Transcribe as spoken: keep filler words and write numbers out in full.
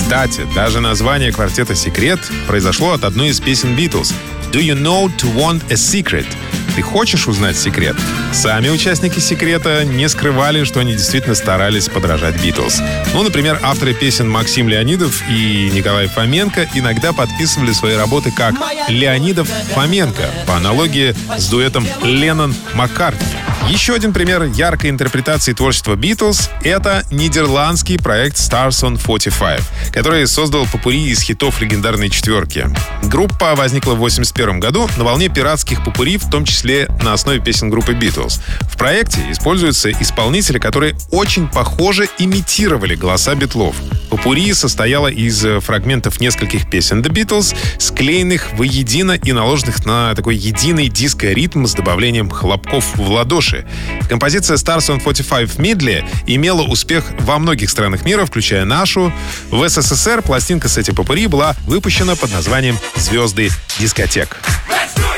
Кстати, даже название квартета «Секрет» произошло от одной из песен Beatles. «Do you know to want a secret?» Ты хочешь узнать секрет? Сами участники «Секрета» не скрывали, что они действительно старались подражать Битлз. Ну, например, авторы песен Максим Леонидов и Николай Фоменко иногда подписывали свои работы как Леонидов-Фоменко, по аналогии с дуэтом Леннон-Маккартни. Еще один пример яркой интерпретации творчества Битлз — это нидерландский проект Stars on сорок пять, который создал попурри из хитов легендарной четверки. Группа возникла в восемьдесят первом году на волне пиратских попурри, в том числе на основе песен группы Битлз. В проекте используются исполнители, которые очень похоже имитировали голоса Битлов. Попурри состояла из фрагментов нескольких песен The Beatles, склеенных воедино и наложенных на такой единый диско-ритм с добавлением хлопков в ладоши. Композиция Stars on сорок пять Medley имела успех во многих странах мира, включая нашу. В СССР пластинка с этим попурри была выпущена под названием «Звезды дискотек».